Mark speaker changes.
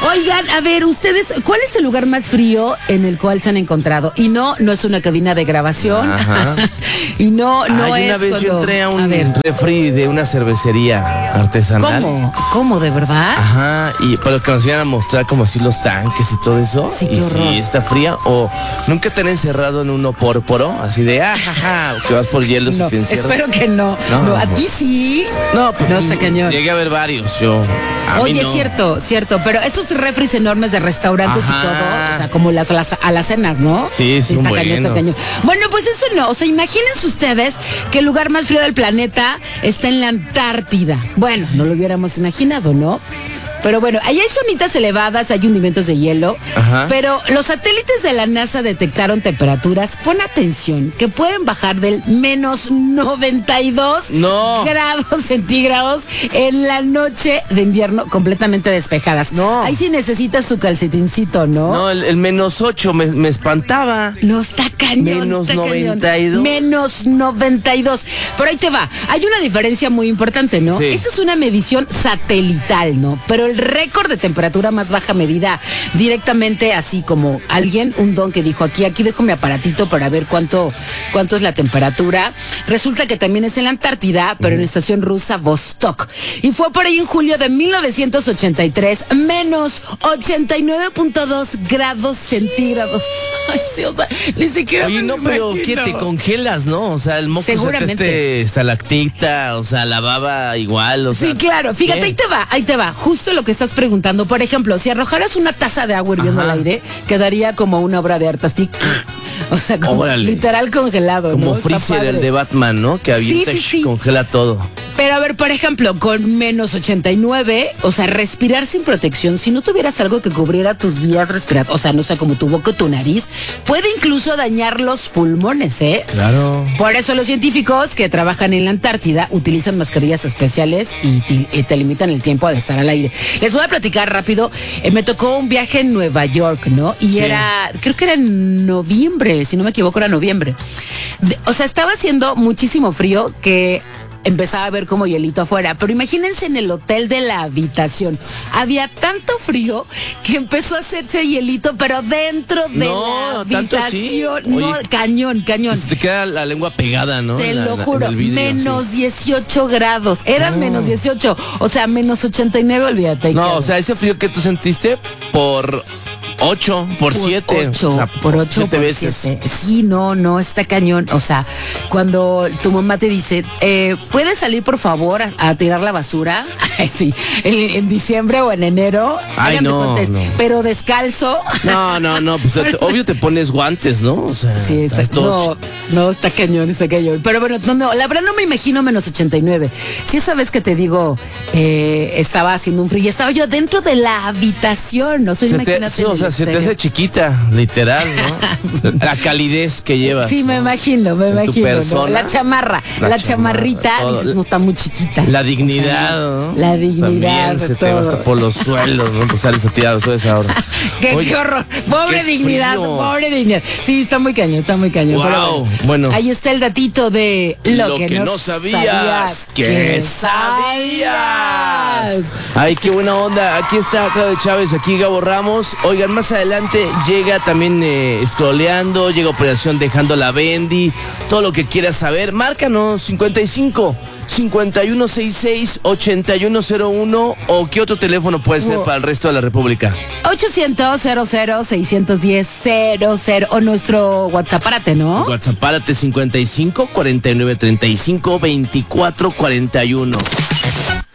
Speaker 1: Oigan, a ver, ustedes, ¿cuál es el lugar más frío en el cual se han encontrado? Y no es una cabina de grabación.
Speaker 2: Ajá.
Speaker 1: Y no es
Speaker 2: una vez yo entré a un
Speaker 1: ver.
Speaker 2: refri de una cervecería artesanal.
Speaker 1: ¿Cómo, de verdad?
Speaker 2: Ajá, y para que nos iban a mostrar como así los tanques y todo eso.
Speaker 1: Sí, qué
Speaker 2: y
Speaker 1: horror.
Speaker 2: si está fría o nunca te han encerrado en un opórporo, así de jaja, que vas por hielo
Speaker 1: No,
Speaker 2: y te encierran.
Speaker 1: espero que no. No, a ti sí.
Speaker 2: No, pues,
Speaker 1: No, está cañón.
Speaker 2: Llegué a ver varios, yo.
Speaker 1: Oye, es cierto, pero esos refris enormes de restaurantes y todo, o sea, como las alacenas, ¿no?
Speaker 2: Sí, son
Speaker 1: está
Speaker 2: buenos.
Speaker 1: cañón. Bueno, pues eso no, o sea, imagínense ustedes que el lugar más frío del planeta está en la Antártida. Bueno, no lo hubiéramos imaginado, ¿no? Pero bueno, allá hay zonitas elevadas, hay hundimientos de hielo, pero los satélites de la NASA detectaron temperaturas, pon atención, que pueden bajar del menos 92 grados centígrados en la noche de invierno completamente despejadas.
Speaker 2: No.
Speaker 1: Ahí sí necesitas tu calcetincito, ¿no?
Speaker 2: No, el menos 8 me espantaba.
Speaker 1: No, está cañón.
Speaker 2: Menos
Speaker 1: está
Speaker 2: 92.
Speaker 1: Cañón. Menos 92. Pero ahí te va. Hay una diferencia muy importante, ¿no?
Speaker 2: Sí.
Speaker 1: Esta es una medición satelital, ¿no? Pero el récord de temperatura más baja medida directamente así como un don que dijo aquí dejo mi aparatito para ver cuánto es la temperatura. Resulta que también es en la Antártida, pero en la estación rusa Vostok. Y fue por ahí en julio de 1983, menos 89.2 grados centígrados. Ay, sí, o sea, ni siquiera.
Speaker 2: Oye,
Speaker 1: me
Speaker 2: no,
Speaker 1: lo
Speaker 2: pero
Speaker 1: imagino.
Speaker 2: ¿qué te congelas, no? O sea, el moco
Speaker 1: Seguramente.
Speaker 2: estalactita, o sea, la baba igual, o sea.
Speaker 1: Sí, claro. Fíjate, ahí te va. Justo lo que estás preguntando. Por ejemplo, si arrojaras una taza de agua hirviendo al aire, quedaría como una obra de arte así. O sea, como literal congelado,
Speaker 2: como
Speaker 1: ¿no?
Speaker 2: Freezer, el de Batman, ¿no? Que avienta y congela todo.
Speaker 1: Pero a ver, por ejemplo, con menos 89, o sea, respirar sin protección, si no tuvieras algo que cubriera tus vías respiratorias, o sea, no sé, como tu boca o tu nariz, puede incluso dañar los pulmones, ¿eh?
Speaker 2: Claro.
Speaker 1: Por eso los científicos que trabajan en la Antártida utilizan mascarillas especiales y te limitan el tiempo de estar al aire. Les voy a platicar rápido. Me tocó un viaje en Nueva York, ¿no? Y creo que era en noviembre, si no me equivoco, era noviembre. O sea, estaba haciendo muchísimo frío que empezaba a ver como hielito afuera, pero imagínense en el hotel de la habitación. Había tanto frío que empezó a hacerse hielito, pero dentro de la habitación.
Speaker 2: ¿Tanto así?
Speaker 1: No, cañón.
Speaker 2: Te queda la lengua pegada, ¿no?
Speaker 1: Te lo juro,
Speaker 2: vidrio,
Speaker 1: menos 18 grados. Eran menos 18, o sea, menos 89, olvídate.
Speaker 2: No, o sea, ese frío que tú sentiste por 8, por 7.
Speaker 1: Por 8,
Speaker 2: 7 veces.
Speaker 1: 7. Sí, no, está cañón. O sea, cuando tu mamá te dice, ¿puedes salir por favor a tirar la basura? Sí, en diciembre o en enero.
Speaker 2: Ay, no.
Speaker 1: Pero descalzo.
Speaker 2: No, pues obvio te pones guantes, ¿no? O sea,
Speaker 1: sí, está cañón. Pero bueno, la verdad no me imagino menos 89. Si esa vez que te digo, estaba haciendo un frío y estaba yo dentro de la habitación, no sé, imagínate.
Speaker 2: O sea, se te hace chiquita, literal, ¿no? La calidez que llevas.
Speaker 1: Sí, me imagino. ¿No? La chamarrita, dices, no está muy chiquita.
Speaker 2: La dignidad, ¿no?
Speaker 1: La dignidad.
Speaker 2: También se te va hasta por los suelos, ¿no? Pues sales a tirar a esa hora.
Speaker 1: Qué horror. Pobre dignidad. Sí, está muy cañón.
Speaker 2: Wow,
Speaker 1: pero
Speaker 2: bueno.
Speaker 1: Ahí está el datito de lo que no sabías.
Speaker 2: ¿Qué sabías? Ay, qué buena onda. Aquí está Claudio Chávez, aquí Gabo Ramos. Oigan, más adelante llega también scrolleando, llega Operación Dejando la Bendy, todo lo que quieras saber, márcanos 55 5166 8101 o qué otro teléfono puede ser para el resto de la República.
Speaker 1: 800-00-610-00 o nuestro WhatsApp, ¿no?
Speaker 2: WhatsApp, 55 49 35 24 41.